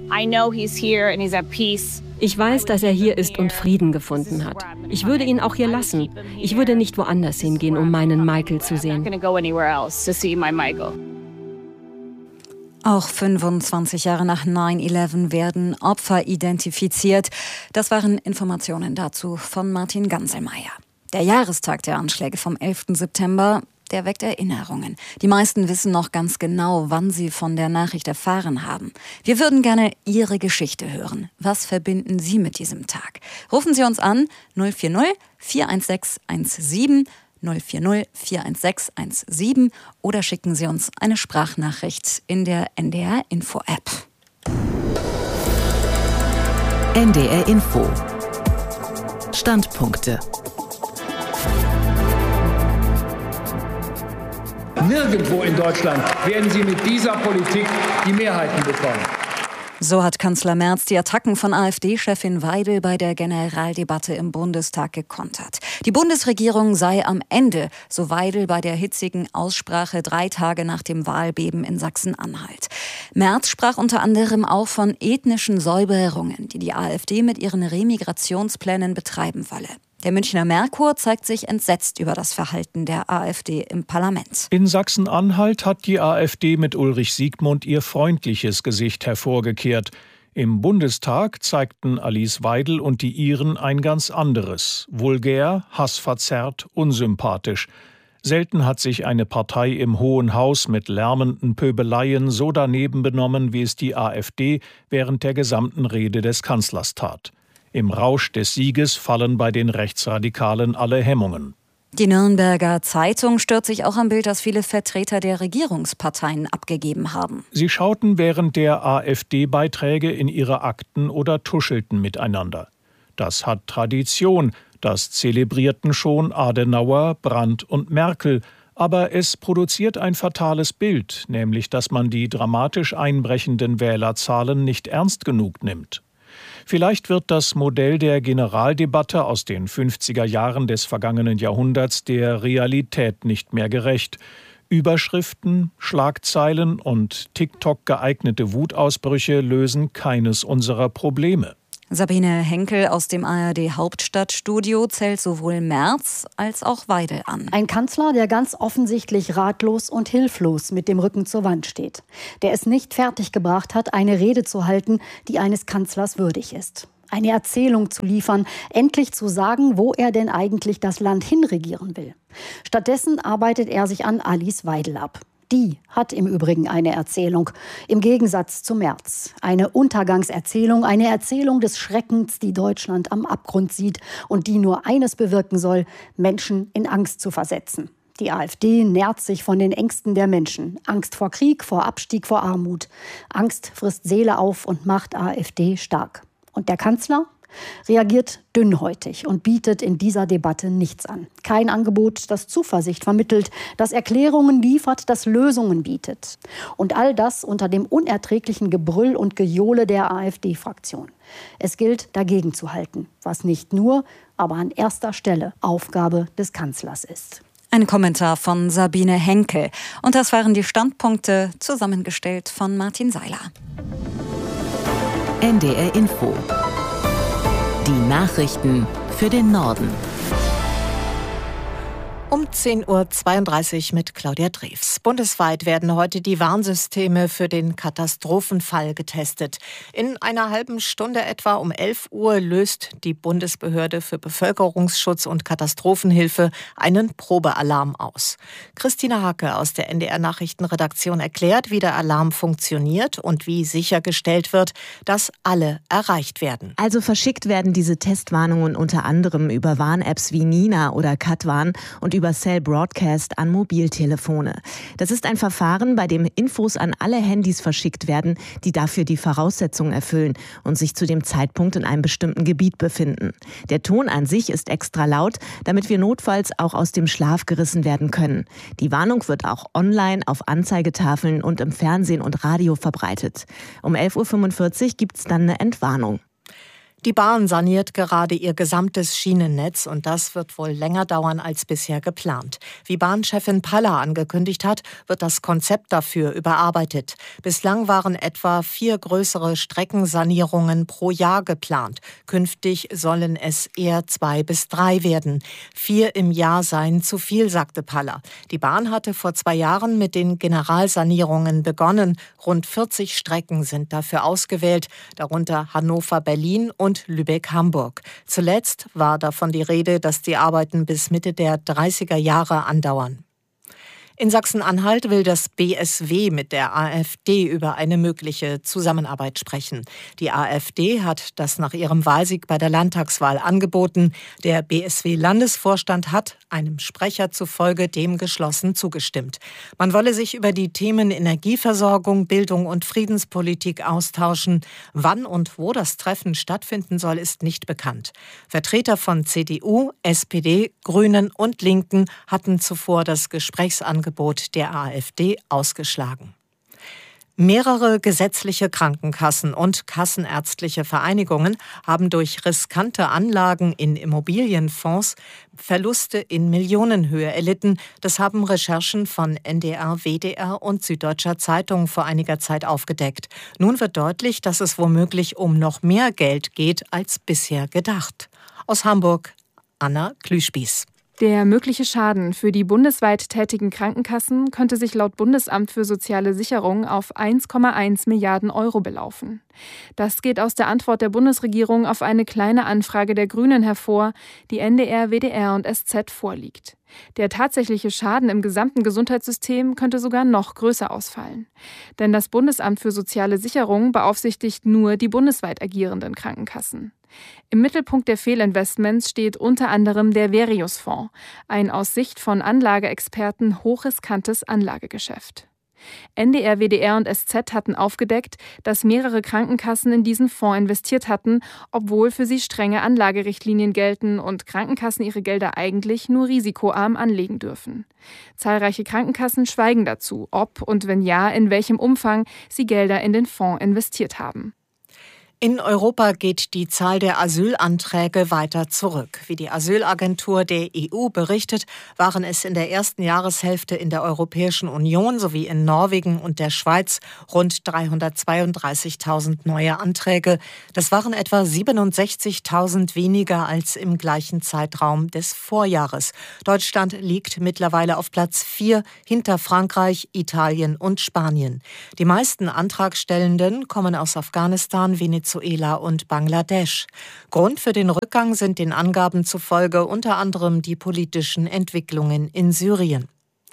Ich weiß, dass er hier ist und Frieden gefunden hat. Ich würde ihn auch hier lassen. Ich würde nicht woanders hingehen, um meinen Michael zu sehen. Auch fünfundzwanzig Jahre nach nine eleven werden Opfer identifiziert. Das waren Informationen dazu von Martin Ganselmeier. Der Jahrestag der Anschläge vom elften September, der weckt Erinnerungen. Die meisten wissen noch ganz genau, wann sie von der Nachricht erfahren haben. Wir würden gerne Ihre Geschichte hören. Was verbinden Sie mit diesem Tag? Rufen Sie uns an null vier null vier eins sechs eins sieben null vier null vier eins sechs eins sieben oder schicken Sie uns eine Sprachnachricht in der N D R Info App. N D R Info. Standpunkte. Nirgendwo in Deutschland werden Sie mit dieser Politik die Mehrheiten bekommen. So hat Kanzler Merz die Attacken von AfD-Chefin Weidel bei der Generaldebatte im Bundestag gekontert. Die Bundesregierung sei am Ende, so Weidel bei der hitzigen Aussprache drei Tage nach dem Wahlbeben in Sachsen-Anhalt. Merz sprach unter anderem auch von ethnischen Säuberungen, die die AfD mit ihren Remigrationsplänen betreiben wolle. Der Münchner Merkur zeigt sich entsetzt über das Verhalten der AfD im Parlament. In Sachsen-Anhalt hat die AfD mit Ulrich Siegmund ihr freundliches Gesicht hervorgekehrt. Im Bundestag zeigten Alice Weidel und die Iren ein ganz anderes. Vulgär, hassverzerrt, unsympathisch. Selten hat sich eine Partei im Hohen Haus mit lärmenden Pöbeleien so daneben benommen, wie es die AfD während der gesamten Rede des Kanzlers tat. Im Rausch des Sieges fallen bei den Rechtsradikalen alle Hemmungen. Die Nürnberger Zeitung stört sich auch am Bild, das viele Vertreter der Regierungsparteien abgegeben haben. Sie schauten während der AfD-Beiträge in ihre Akten oder tuschelten miteinander. Das hat Tradition, das zelebrierten schon Adenauer, Brandt und Merkel. Aber es produziert ein fatales Bild, nämlich dass man die dramatisch einbrechenden Wählerzahlen nicht ernst genug nimmt. Vielleicht wird das Modell der Generaldebatte aus den fünfziger Jahren des vergangenen Jahrhunderts der Realität nicht mehr gerecht. Überschriften, Schlagzeilen und TikTok geeignete Wutausbrüche lösen keines unserer Probleme. Sabine Henkel aus dem A R D-Hauptstadtstudio zählt sowohl Merz als auch Weidel an. Ein Kanzler, der ganz offensichtlich ratlos und hilflos mit dem Rücken zur Wand steht. Der es nicht fertiggebracht hat, eine Rede zu halten, die eines Kanzlers würdig ist. Eine Erzählung zu liefern, endlich zu sagen, wo er denn eigentlich das Land hinregieren will. Stattdessen arbeitet er sich an Alice Weidel ab. Die hat im Übrigen eine Erzählung, im Gegensatz zu Merz. Eine Untergangserzählung, eine Erzählung des Schreckens, die Deutschland am Abgrund sieht und die nur eines bewirken soll, Menschen in Angst zu versetzen. Die AfD nährt sich von den Ängsten der Menschen. Angst vor Krieg, vor Abstieg, vor Armut. Angst frisst Seele auf und macht AfD stark. Und der Kanzler reagiert dünnhäutig und bietet in dieser Debatte nichts an. Kein Angebot, das Zuversicht vermittelt, das Erklärungen liefert, das Lösungen bietet. Und all das unter dem unerträglichen Gebrüll und Gejohle der AfD-Fraktion. Es gilt, dagegen zu halten, was nicht nur, aber an erster Stelle Aufgabe des Kanzlers ist. Ein Kommentar von Sabine Henkel. Und das waren die Standpunkte, zusammengestellt von Martin Seiler. N D R Info. Die Nachrichten für den Norden. Um zehn Uhr zweiunddreißig mit Claudia Drews. Bundesweit werden heute die Warnsysteme für den Katastrophenfall getestet. In einer halben Stunde etwa um elf Uhr löst die Bundesbehörde für Bevölkerungsschutz und Katastrophenhilfe einen Probealarm aus. Christina Hacke aus der N D R-Nachrichtenredaktion erklärt, wie der Alarm funktioniert und wie sichergestellt wird, dass alle erreicht werden. Also verschickt werden diese Testwarnungen unter anderem über Warn-Apps wie Nina oder Katwarn und über Cell Broadcast an Mobiltelefone. Das ist ein Verfahren, bei dem Infos an alle Handys verschickt werden, die dafür die Voraussetzungen erfüllen und sich zu dem Zeitpunkt in einem bestimmten Gebiet befinden. Der Ton an sich ist extra laut, damit wir notfalls auch aus dem Schlaf gerissen werden können. Die Warnung wird auch online auf Anzeigetafeln und im Fernsehen und Radio verbreitet. Um elf Uhr fünfundvierzig gibt es dann eine Entwarnung. Die Bahn saniert gerade ihr gesamtes Schienennetz und das wird wohl länger dauern als bisher geplant. Wie Bahnchefin Paller angekündigt hat, wird das Konzept dafür überarbeitet. Bislang waren etwa vier größere Streckensanierungen pro Jahr geplant. Künftig sollen es eher zwei bis drei werden. Vier im Jahr seien zu viel, sagte Paller. Die Bahn hatte vor zwei Jahren mit den Generalsanierungen begonnen. Rund vierzig Strecken sind dafür ausgewählt, darunter Hannover-Berlin und und Lübeck-Hamburg. Zuletzt war davon die Rede, dass die Arbeiten bis Mitte der dreißiger Jahre andauern. In Sachsen-Anhalt will das B S W mit der AfD über eine mögliche Zusammenarbeit sprechen. Die AfD hat das nach ihrem Wahlsieg bei der Landtagswahl angeboten. Der B S W-Landesvorstand hat, einem Sprecher zufolge, dem geschlossen zugestimmt. Man wolle sich über die Themen Energieversorgung, Bildung und Friedenspolitik austauschen. Wann und wo das Treffen stattfinden soll, ist nicht bekannt. Vertreter von C D U, S P D, Grünen und Linken hatten zuvor das Gesprächsangebot der AfD ausgeschlagen. Mehrere gesetzliche Krankenkassen und kassenärztliche Vereinigungen haben durch riskante Anlagen in Immobilienfonds Verluste in Millionenhöhe erlitten. Das haben Recherchen von N D R, W D R und Süddeutscher Zeitung vor einiger Zeit aufgedeckt. Nun wird deutlich, dass es womöglich um noch mehr Geld geht als bisher gedacht. Aus Hamburg, Anna Klüspieß. Der mögliche Schaden für die bundesweit tätigen Krankenkassen könnte sich laut Bundesamt für soziale Sicherung auf eins Komma eins Milliarden Euro belaufen. Das geht aus der Antwort der Bundesregierung auf eine kleine Anfrage der Grünen hervor, die N D R, W D R und S Z vorliegt. Der tatsächliche Schaden im gesamten Gesundheitssystem könnte sogar noch größer ausfallen. Denn das Bundesamt für soziale Sicherung beaufsichtigt nur die bundesweit agierenden Krankenkassen. Im Mittelpunkt der Fehlinvestments steht unter anderem der Verius-Fonds, ein aus Sicht von Anlageexperten hochriskantes Anlagegeschäft. N D R, W D R und S Z hatten aufgedeckt, dass mehrere Krankenkassen in diesen Fonds investiert hatten, obwohl für sie strenge Anlagerichtlinien gelten und Krankenkassen ihre Gelder eigentlich nur risikoarm anlegen dürfen. Zahlreiche Krankenkassen schweigen dazu, ob und wenn ja, in welchem Umfang sie Gelder in den Fonds investiert haben. In Europa geht die Zahl der Asylanträge weiter zurück. Wie die Asylagentur der E U berichtet, waren es in der ersten Jahreshälfte in der Europäischen Union sowie in Norwegen und der Schweiz rund dreihundertzweiunddreißigtausend neue Anträge. Das waren etwa siebenundsechzigtausend weniger als im gleichen Zeitraum des Vorjahres. Deutschland liegt mittlerweile auf Platz vier hinter Frankreich, Italien und Spanien. Die meisten Antragstellenden kommen aus Afghanistan, Venezuela und Bangladesch. Grund für den Rückgang sind den Angaben zufolge unter anderem die politischen Entwicklungen in Syrien.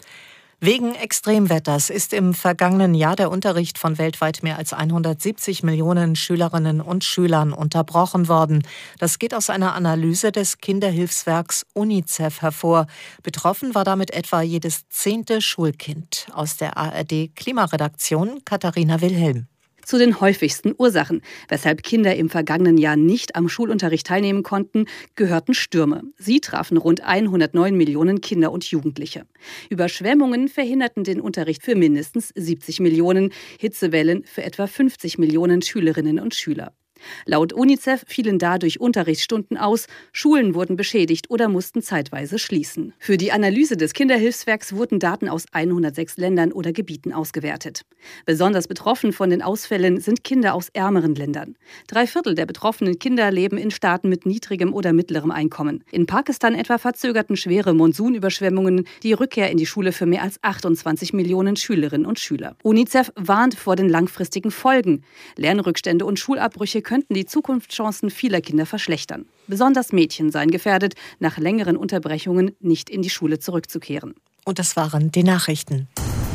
Wegen Extremwetters ist im vergangenen Jahr der Unterricht von weltweit mehr als hundertsiebzig Millionen Schülerinnen und Schülern unterbrochen worden. Das geht aus einer Analyse des Kinderhilfswerks UNICEF hervor. Betroffen war damit etwa jedes zehnte Schulkind. Aus der A R D-Klimaredaktion Katharina Wilhelm. Zu den häufigsten Ursachen, weshalb Kinder im vergangenen Jahr nicht am Schulunterricht teilnehmen konnten, gehörten Stürme. Sie trafen rund hundertneun Millionen Kinder und Jugendliche. Überschwemmungen verhinderten den Unterricht für mindestens siebzig Millionen, Hitzewellen für etwa fünfzig Millionen Schülerinnen und Schüler. Laut UNICEF fielen dadurch Unterrichtsstunden aus, Schulen wurden beschädigt oder mussten zeitweise schließen. Für die Analyse des Kinderhilfswerks wurden Daten aus hundertsechs Ländern oder Gebieten ausgewertet. Besonders betroffen von den Ausfällen sind Kinder aus ärmeren Ländern. Drei Viertel der betroffenen Kinder leben in Staaten mit niedrigem oder mittlerem Einkommen. In Pakistan etwa verzögerten schwere Monsunüberschwemmungen die Rückkehr in die Schule für mehr als achtundzwanzig Millionen Schülerinnen und Schüler. UNICEF warnt vor den langfristigen Folgen. Lernrückstände und Schulabbrüche könnten die Zukunftschancen vieler Kinder verschlechtern. Besonders Mädchen seien gefährdet, nach längeren Unterbrechungen nicht in die Schule zurückzukehren. Und das waren die Nachrichten.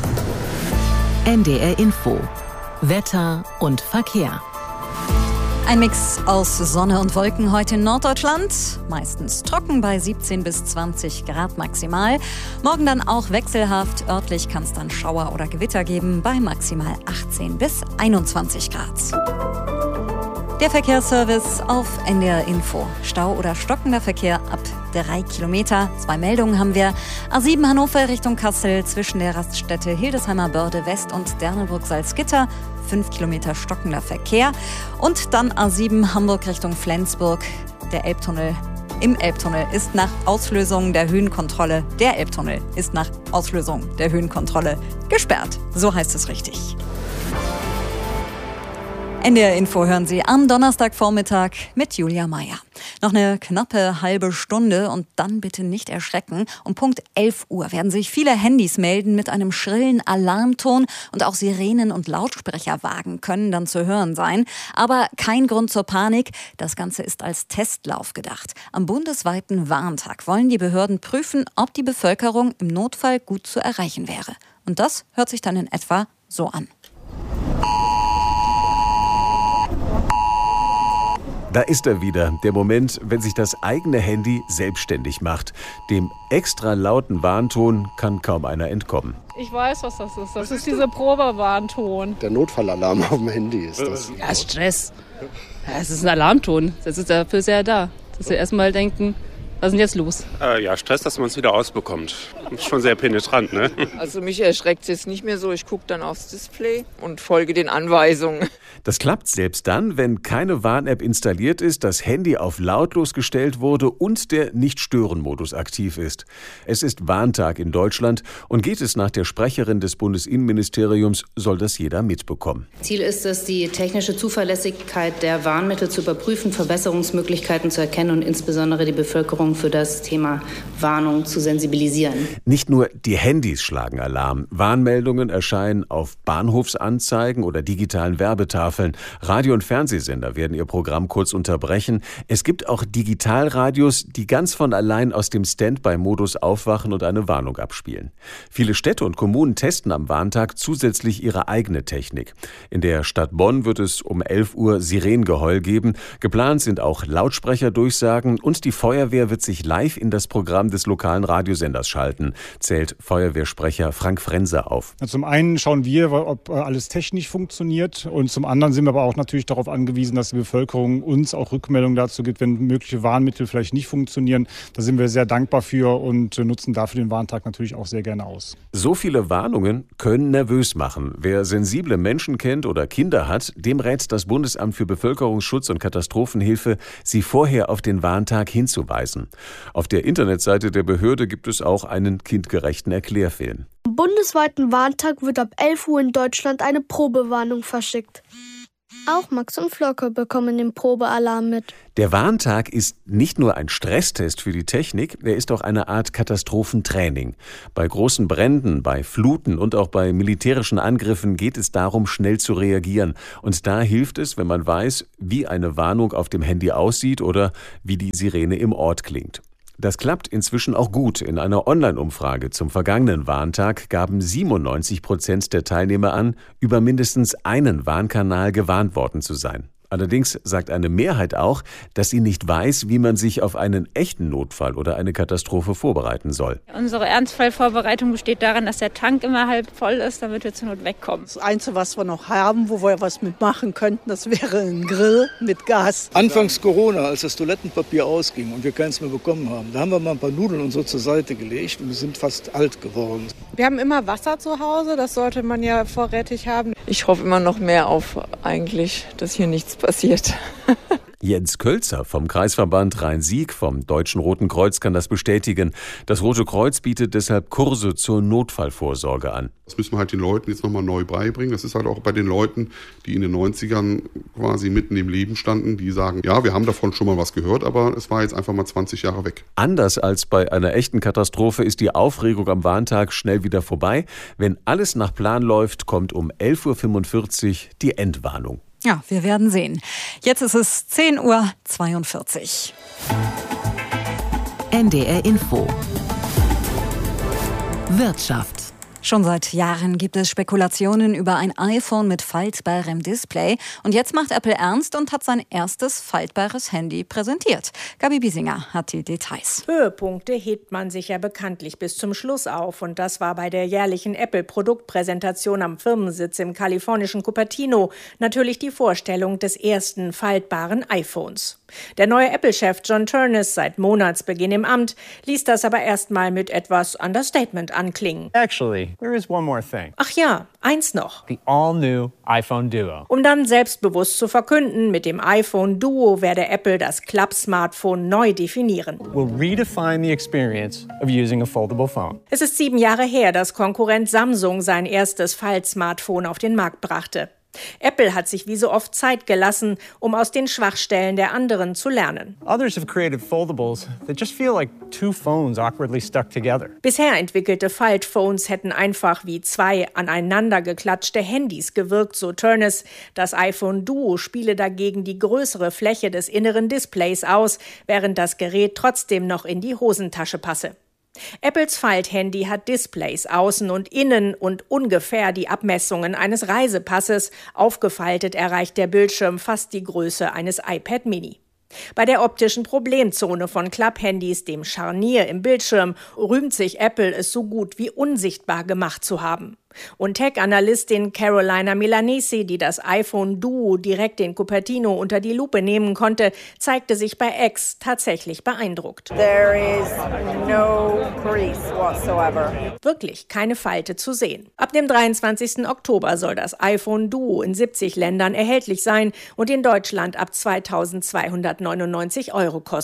N D R Info. Wetter und Verkehr. Ein Mix aus Sonne und Wolken heute in Norddeutschland. Meistens trocken bei siebzehn bis zwanzig Grad maximal. Morgen dann auch wechselhaft. Örtlich kann es dann Schauer oder Gewitter geben bei maximal achtzehn bis einundzwanzig Grad. Der Verkehrsservice auf N D R Info. Stau oder stockender Verkehr ab drei Kilometer. Zwei Meldungen haben wir. A sieben Hannover Richtung Kassel zwischen der Raststätte Hildesheimer Börde West und Dernenburg-Salzgitter. Fünf Kilometer stockender Verkehr. Und dann A sieben Hamburg Richtung Flensburg. Der Elbtunnel im Elbtunnel ist nach Auslösung der Höhenkontrolle, der Elbtunnel ist nach Auslösung der Höhenkontrolle gesperrt. So heißt es richtig. N D R Info hören Sie am Donnerstagvormittag mit Julia Meyer. Noch eine knappe halbe Stunde und dann bitte nicht erschrecken. Um Punkt elf Uhr werden sich viele Handys melden mit einem schrillen Alarmton und auch Sirenen und Lautsprecherwagen können dann zu hören sein. Aber kein Grund zur Panik. Das Ganze ist als Testlauf gedacht. Am bundesweiten Warntag wollen die Behörden prüfen, ob die Bevölkerung im Notfall gut zu erreichen wäre. Und das hört sich dann in etwa so an. Da ist er wieder, der Moment, wenn sich das eigene Handy selbstständig macht. Dem extra lauten Warnton kann kaum einer entkommen. Ich weiß, was das ist. Das ist dieser Probewarnton. Der Notfallalarm auf dem Handy ist das. Ja, Stress. Ja, es ist ein Alarmton. Das ist dafür ist er da. Dass wir erstmal denken, was ist denn jetzt los? Äh, ja, Stress, dass man es wieder ausbekommt. Ist schon sehr penetrant, ne? Also mich erschreckt es jetzt nicht mehr so. Ich gucke dann aufs Display und folge den Anweisungen. Das klappt selbst dann, wenn keine Warn-App installiert ist, das Handy auf lautlos gestellt wurde und der Nicht-Stören-Modus aktiv ist. Es ist Warntag in Deutschland und geht es nach der Sprecherin des Bundesinnenministeriums, soll das jeder mitbekommen. Ziel ist es, die technische Zuverlässigkeit der Warnmittel zu überprüfen, Verbesserungsmöglichkeiten zu erkennen und insbesondere die Bevölkerung für das Thema Warnung zu sensibilisieren. Nicht nur die Handys schlagen Alarm. Warnmeldungen erscheinen auf Bahnhofsanzeigen oder digitalen Werbetafeln. Radio- und Fernsehsender werden ihr Programm kurz unterbrechen. Es gibt auch Digitalradios, die ganz von allein aus dem Standby-Modus aufwachen und eine Warnung abspielen. Viele Städte und Kommunen testen am Warntag zusätzlich ihre eigene Technik. In der Stadt Bonn wird es um elf Uhr Sirenengeheul geben. Geplant sind auch Lautsprecherdurchsagen und die Feuerwehr wird sich live in das Programm des lokalen Radiosenders schalten, zählt Feuerwehrsprecher Frank Frense auf. Zum einen schauen wir, ob alles technisch funktioniert, und zum anderen sind wir aber auch natürlich darauf angewiesen, dass die Bevölkerung uns auch Rückmeldungen dazu gibt, wenn mögliche Warnmittel vielleicht nicht funktionieren. Da sind wir sehr dankbar für und nutzen dafür den Warntag natürlich auch sehr gerne aus. So viele Warnungen können nervös machen. Wer sensible Menschen kennt oder Kinder hat, dem rät das Bundesamt für Bevölkerungsschutz und Katastrophenhilfe, sie vorher auf den Warntag hinzuweisen. Auf der Internetseite der Behörde gibt es auch einen kindgerechten Erklärfilm. Am bundesweiten Warntag wird ab elf Uhr in Deutschland eine Probewarnung verschickt. Auch Max und Flocke bekommen den Probealarm mit. Der Warntag ist nicht nur ein Stresstest für die Technik, er ist auch eine Art Katastrophentraining. Bei großen Bränden, bei Fluten und auch bei militärischen Angriffen geht es darum, schnell zu reagieren. Und da hilft es, wenn man weiß, wie eine Warnung auf dem Handy aussieht oder wie die Sirene im Ort klingt. Das klappt inzwischen auch gut. In einer Online-Umfrage zum vergangenen Warntag gaben siebenundneunzig Prozent der Teilnehmer an, über mindestens einen Warnkanal gewarnt worden zu sein. Allerdings sagt eine Mehrheit auch, dass sie nicht weiß, wie man sich auf einen echten Notfall oder eine Katastrophe vorbereiten soll. Unsere Ernstfallvorbereitung besteht darin, dass der Tank immer halb voll ist, damit wir zur Not wegkommen. Das Einzige, was wir noch haben, wo wir was mitmachen könnten, das wäre ein Grill mit Gas. Anfangs Corona, als das Toilettenpapier ausging und wir keins mehr bekommen haben, da haben wir mal ein paar Nudeln und so zur Seite gelegt und wir sind fast alt geworden. Wir haben immer Wasser zu Hause, das sollte man ja vorrätig haben. Ich hoffe immer noch mehr auf eigentlich, dass hier nichts passiert. Jens Kölzer vom Kreisverband Rhein-Sieg vom Deutschen Roten Kreuz kann das bestätigen. Das Rote Kreuz bietet deshalb Kurse zur Notfallvorsorge an. Das müssen wir halt den Leuten jetzt nochmal neu beibringen. Das ist halt auch bei den Leuten, die in den neunzigern quasi mitten im Leben standen, die sagen, ja, wir haben davon schon mal was gehört, aber es war jetzt einfach mal zwanzig Jahre weg. Anders als bei einer echten Katastrophe ist die Aufregung am Warntag schnell wieder vorbei. Wenn alles nach Plan läuft, kommt um elf Uhr fünfundvierzig die Endwarnung. Ja, wir werden sehen. Jetzt ist es zehn Uhr zweiundvierzig. N D R Info. Wirtschaft. Schon seit Jahren gibt es Spekulationen über ein iPhone mit faltbarem Display. Und jetzt macht Apple ernst und hat sein erstes faltbares Handy präsentiert. Gabi Biesinger hat die Details. Höhepunkte hebt man sich ja bekanntlich bis zum Schluss auf. Und das war bei der jährlichen Apple-Produktpräsentation am Firmensitz im kalifornischen Cupertino natürlich die Vorstellung des ersten faltbaren iPhones. Der neue Apple-Chef John Ternus, seit Monatsbeginn im Amt, ließ das aber erstmal mit etwas Understatement anklingen. Actually, there is one more thing. Ach ja, eins noch. The all-new iPhone Duo. Um dann selbstbewusst zu verkünden, mit dem iPhone Duo werde Apple das Klapp-Smartphone neu definieren. We'll redefine the experience of using a foldable phone. Es ist sieben Jahre her, dass Konkurrent Samsung sein erstes Falt-Smartphone auf den Markt brachte. Apple hat sich wie so oft Zeit gelassen, um aus den Schwachstellen der anderen zu lernen. Others have created foldables that just feel like two phones awkwardly stuck together. Bisher entwickelte Faltphones hätten einfach wie zwei aneinander geklatschte Handys gewirkt, so Ternus. Das iPhone Duo spiele dagegen die größere Fläche des inneren Displays aus, während das Gerät trotzdem noch in die Hosentasche passe. Apples Falthandy hat Displays außen und innen und ungefähr die Abmessungen eines Reisepasses. Aufgefaltet erreicht der Bildschirm fast die Größe eines iPad Mini. Bei der optischen Problemzone von Klapphandys, dem Scharnier im Bildschirm, rühmt sich Apple, es so gut wie unsichtbar gemacht zu haben. Und Tech-Analystin Carolina Milanesi, die das iPhone Duo direkt in Cupertino unter die Lupe nehmen konnte, zeigte sich bei X tatsächlich beeindruckt. There is no crease whatsoever. Wirklich keine Falte zu sehen. Ab dem dreiundzwanzigsten Oktober soll das iPhone Duo in siebzig Ländern erhältlich sein und in Deutschland ab zweitausendzweihundertneunundneunzig Euro kosten.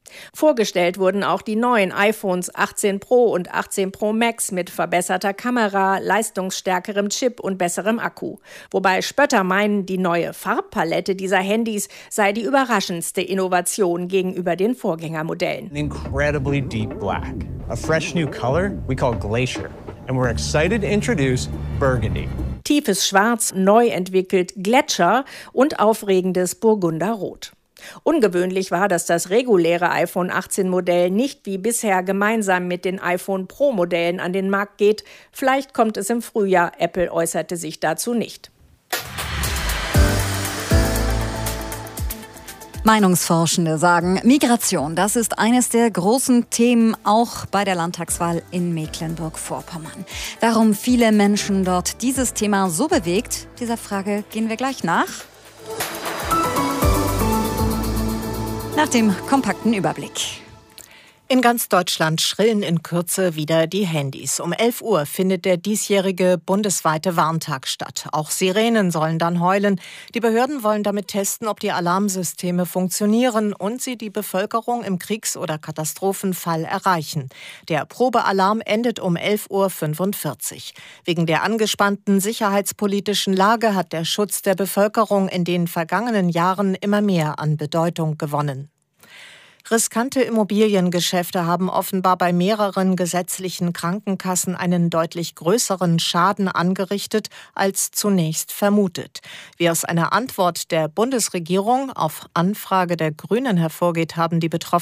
Vorgestellt wurden auch die neuen iPhones achtzehn Pro und achtzehn Pro Max mit verbesserter Kamera, leistungsstärkerem Chip und besserem Akku. Wobei Spötter meinen, die neue Farbpalette dieser Handys sei die überraschendste Innovation gegenüber den Vorgängermodellen. An incredibly deep black, a fresh new color we call Glacier, and we're excited to introduce Burgundy. Tiefes Schwarz, neu entwickelt Gletscher und aufregendes Burgunderrot. Ungewöhnlich war, dass das reguläre iPhone achtzehn Modell nicht wie bisher gemeinsam mit den iPhone Pro Modellen an den Markt geht. Vielleicht kommt es im Frühjahr. Apple äußerte sich dazu nicht. Meinungsforschende sagen, Migration, das ist eines der großen Themen auch bei der Landtagswahl in Mecklenburg-Vorpommern. Warum viele Menschen dort dieses Thema so bewegt, dieser Frage gehen wir gleich nach. Nach dem kompakten Überblick. In ganz Deutschland schrillen in Kürze wieder die Handys. Um elf Uhr findet der diesjährige bundesweite Warntag statt. Auch Sirenen sollen dann heulen. Die Behörden wollen damit testen, ob die Alarmsysteme funktionieren und sie die Bevölkerung im Kriegs- oder Katastrophenfall erreichen. Der Probealarm endet um elf Uhr fünfundvierzig. Wegen der angespannten sicherheitspolitischen Lage hat der Schutz der Bevölkerung in den vergangenen Jahren immer mehr an Bedeutung gewonnen. Riskante Immobiliengeschäfte haben offenbar bei mehreren gesetzlichen Krankenkassen einen deutlich größeren Schaden angerichtet als zunächst vermutet. Wie aus einer Antwort der Bundesregierung auf Anfrage der Grünen hervorgeht, haben die Betroffenen